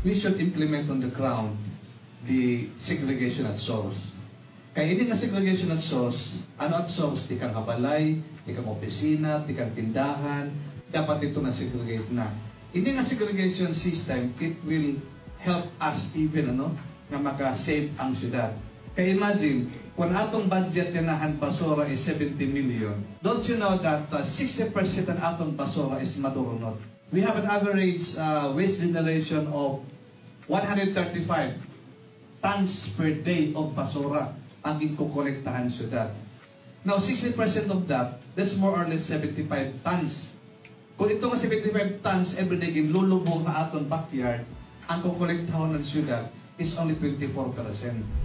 we should implement on the ground the segregation at source. Kaya hindi nga segregation at source, ano at source, di kang kabalay, di kang opisina, di kang tindahan, dapat ito na segregate na. Hindi nga segregation system, it will help us even, na maka-save ang syudad. Kaya imagine, kung atong budget yanahan basura is 70 million, don't you know that 60% ng atong basura is madurunot? We have an average waste generation of 135 tons per day of basura ang ikukolektahan syudad. Now, 60% of that, that's more or less 75 tons. Kung ito nga 75 tons everyday ginlulubog na aton backyard, ang kukolektahon ng syudad is only 24%.